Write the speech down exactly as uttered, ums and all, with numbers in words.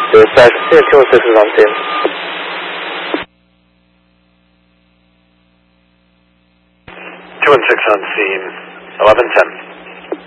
Dispatch, two one six is on scene. two one six on scene, eleven ten.